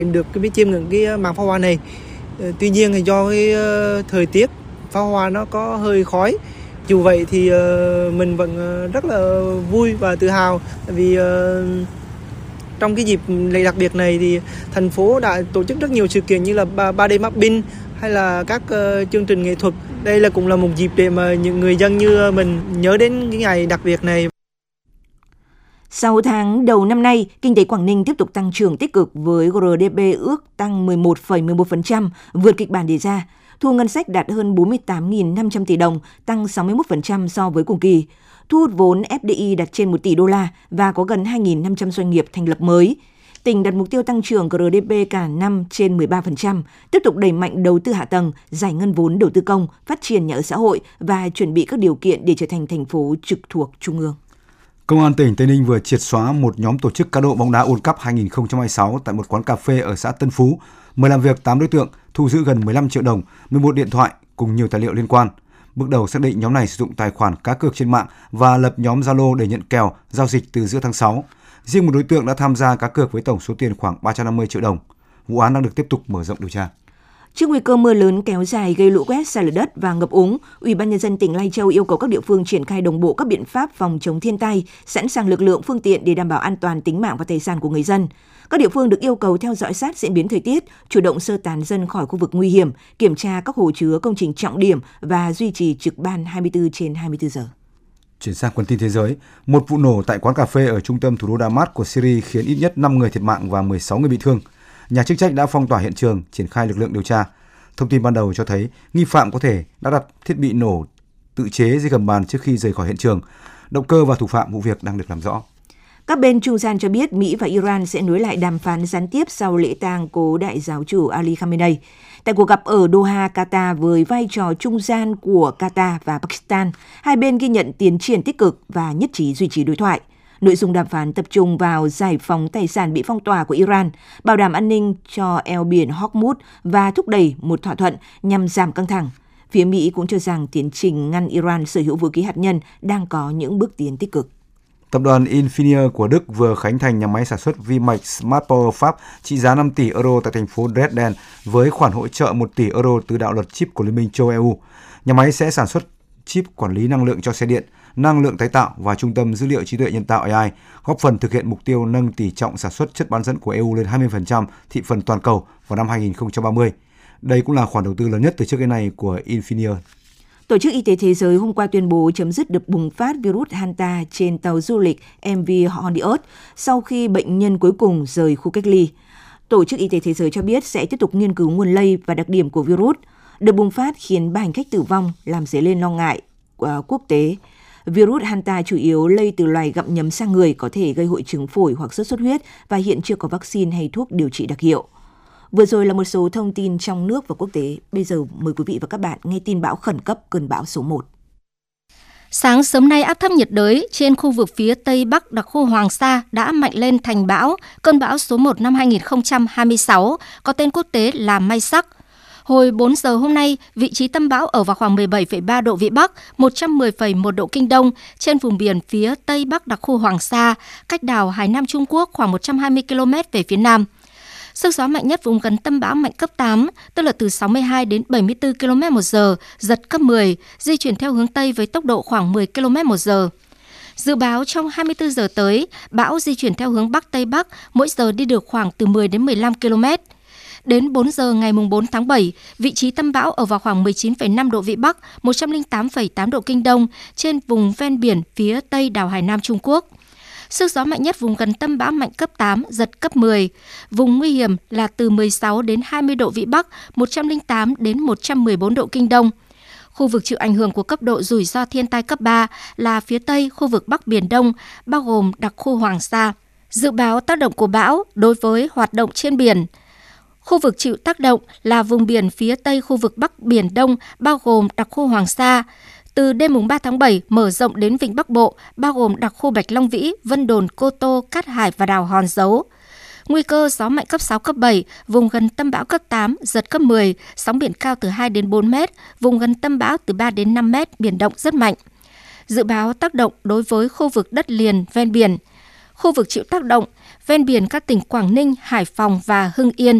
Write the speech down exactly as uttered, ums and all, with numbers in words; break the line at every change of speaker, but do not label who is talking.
Được cái biết chiêm ngưỡng cái màn pháo hoa này. Tuy nhiên thì do cái thời tiết pháo hoa nó có hơi khói. Dù vậy thì mình vẫn rất là vui và tự hào vì trong cái dịp lễ đặc biệt này thì thành phố đã tổ chức rất nhiều sự kiện như là ba D mapping hay là các chương trình nghệ thuật. Đây là cũng là một dịp để mà những người dân như mình nhớ đến cái ngày đặc biệt này.
Sau tháng đầu năm nay, kinh tế Quảng Ninh tiếp tục tăng trưởng tích cực với giê đê pê ước tăng mười một phẩy mười một phần trăm, vượt kịch bản đề ra. Thu ngân sách đạt hơn bốn mươi tám nghìn năm trăm tỷ đồng, tăng sáu mươi mốt phần trăm so với cùng kỳ. Thu hút vốn ép đê i đạt trên một tỷ đô la và có gần hai nghìn năm trăm doanh nghiệp thành lập mới. Tỉnh đặt mục tiêu tăng trưởng giê đê pê cả năm trên mười ba phần trăm, tiếp tục đẩy mạnh đầu tư hạ tầng, giải ngân vốn đầu tư công, phát triển nhà ở xã hội và chuẩn bị các điều kiện để trở thành thành phố trực thuộc Trung ương.
Công an tỉnh Tây Ninh vừa triệt xóa một nhóm tổ chức cá độ bóng đá World Cup hai không hai sáu tại một quán cà phê ở xã Tân Phú, mời làm việc tám đối tượng, thu giữ gần mười lăm triệu đồng, mười một điện thoại cùng nhiều tài liệu liên quan. Bước đầu xác định nhóm này sử dụng tài khoản cá cược trên mạng và lập nhóm Zalo để nhận kèo, giao dịch từ giữa tháng sáu. Riêng một đối tượng đã tham gia cá cược với tổng số tiền khoảng ba trăm năm mươi triệu đồng. Vụ án đang được tiếp tục mở rộng điều tra.
Trước nguy cơ mưa lớn kéo dài gây lũ quét, sạt lở đất và ngập úng, Ủy ban nhân dân tỉnh Lai Châu yêu cầu các địa phương triển khai đồng bộ các biện pháp phòng chống thiên tai, sẵn sàng lực lượng, phương tiện để đảm bảo an toàn tính mạng và tài sản của người dân. Các địa phương được yêu cầu theo dõi sát diễn biến thời tiết, chủ động sơ tán dân khỏi khu vực nguy hiểm, kiểm tra các hồ chứa, công trình trọng điểm và duy trì trực ban hai mươi tư trên hai mươi tư giờ.
Chuyển sang phần tin thế giới, một vụ nổ tại quán cà phê ở trung tâm thủ đô Damas của Syria khiến ít nhất năm người thiệt mạng và mười sáu người bị thương. Nhà chức trách đã phong tỏa hiện trường, triển khai lực lượng điều tra. Thông tin ban đầu cho thấy nghi phạm có thể đã đặt thiết bị nổ tự chế dưới gầm bàn trước khi rời khỏi hiện trường. Động cơ và thủ phạm vụ việc đang được làm rõ.
Các bên trung gian cho biết Mỹ và Iran sẽ nối lại đàm phán gián tiếp sau lễ tang cố đại giáo chủ Ali Khamenei. Tại cuộc gặp ở Doha, Qatar với vai trò trung gian của Qatar và Pakistan, hai bên ghi nhận tiến triển tích cực và nhất trí duy trì đối thoại. Nội dung đàm phán tập trung vào giải phóng tài sản bị phong tỏa của Iran, bảo đảm an ninh cho eo biển Hormuz và thúc đẩy một thỏa thuận nhằm giảm căng thẳng. Phía Mỹ cũng cho rằng tiến trình ngăn Iran sở hữu vũ khí hạt nhân đang có những bước tiến tích cực.
Tập đoàn Infineon của Đức vừa khánh thành nhà máy sản xuất vi mạch Smart Power Fab trị giá năm tỷ euro tại thành phố Dresden với khoản hỗ trợ một tỷ euro từ đạo luật chip của Liên minh châu e u. Nhà máy sẽ sản xuất chip quản lý năng lượng cho xe điện, năng lượng tái tạo và trung tâm dữ liệu trí tuệ nhân tạo a i, góp phần thực hiện mục tiêu nâng tỷ trọng sản xuất chất bán dẫn của e u lên hai mươi phần trăm thị phần toàn cầu vào năm hai không ba mươi. Đây cũng là khoản đầu tư lớn nhất từ trước đến nay của Infineon.
Tổ chức Y tế Thế giới hôm qua tuyên bố chấm dứt đợt bùng phát virus Hanta trên tàu du lịch em vê Hondios sau khi bệnh nhân cuối cùng rời khu cách ly. Tổ chức Y tế Thế giới cho biết sẽ tiếp tục nghiên cứu nguồn lây và đặc điểm của virus. Đợt bùng phát khiến ba hành khách tử vong, làm dấy lên lo ngại uh, quốc tế. Virus Hanta chủ yếu lây từ loài gặm nhấm sang người, có thể gây hội chứng phổi hoặc sốt xuất huyết và hiện chưa có vaccine hay thuốc điều trị đặc hiệu. Vừa rồi là một số thông tin trong nước và quốc tế. Bây giờ mời quý vị và các bạn nghe tin bão khẩn cấp cơn bão số một.
Sáng sớm nay, áp thấp nhiệt đới trên khu vực phía Tây Bắc đặc khu Hoàng Sa đã mạnh lên thành bão, cơn bão số một năm hai không hai sáu, có tên quốc tế là Mai Sắc. Hồi bốn giờ hôm nay, vị trí tâm bão ở vào khoảng mười bảy phẩy ba độ Vĩ Bắc, một trăm mười phẩy một độ Kinh Đông, trên vùng biển phía Tây Bắc đặc khu Hoàng Sa, cách đảo Hải Nam Trung Quốc khoảng một trăm hai mươi ki lô mét về phía Nam. Sức gió mạnh nhất vùng gần tâm bão mạnh cấp tám, tức là từ sáu mươi hai đến bảy mươi tư ki lô mét một giờ, giật cấp mười, di chuyển theo hướng Tây với tốc độ khoảng mười ki lô mét một giờ. Dự báo trong hai mươi tư giờ tới, bão di chuyển theo hướng Bắc Tây Bắc, mỗi giờ đi được khoảng từ mười đến mười lăm ki lô mét. Đến bốn giờ ngày bốn tháng bảy, vị trí tâm bão ở vào khoảng mười chín phẩy năm độ Vĩ Bắc, một trăm lẻ tám phẩy tám độ Kinh Đông, trên vùng ven biển phía Tây đảo Hải Nam Trung Quốc. Sức gió mạnh nhất vùng gần tâm bão mạnh cấp tám, giật cấp mười. Vùng nguy hiểm là từ mười sáu đến hai mươi độ Vĩ Bắc, một trăm lẻ tám đến một trăm mười bốn độ Kinh Đông. Khu vực chịu ảnh hưởng của cấp độ rủi ro thiên tai cấp ba là phía Tây khu vực Bắc Biển Đông, bao gồm đặc khu Hoàng Sa. Dự báo tác động của bão đối với hoạt động trên biển. Khu vực chịu tác động là vùng biển phía Tây khu vực Bắc Biển Đông, bao gồm đặc khu Hoàng Sa. Từ đêm ba tháng bảy mở rộng đến Vịnh Bắc Bộ, bao gồm đặc khu Bạch Long Vĩ, Vân Đồn, Cô Tô, Cát Hải và đảo Hòn Dấu. Nguy cơ gió mạnh cấp sáu, cấp bảy, vùng gần tâm bão cấp tám, giật cấp mười, sóng biển cao từ hai đến bốn mét, vùng gần tâm bão từ ba đến năm mét, biển động rất mạnh. Dự báo tác động đối với khu vực đất liền ven biển. Khu vực chịu tác động, ven biển các tỉnh Quảng Ninh, Hải Phòng và Hưng Yên